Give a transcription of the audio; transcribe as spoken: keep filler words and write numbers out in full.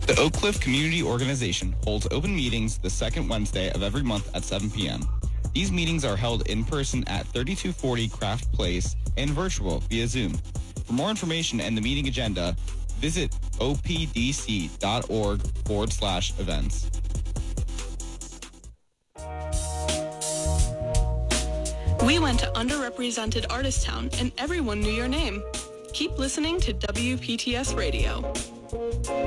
The Oak Cliff Community Organization holds open meetings the second Wednesday of every month at seven p.m. These meetings are held in person at thirty-two forty Craft Place and virtual via Zoom. For more information and the meeting agenda, visit opdc.org forward slash events. We went to underrepresented Artist-Town and everyone knew your name. Keep listening to W P T S Radio.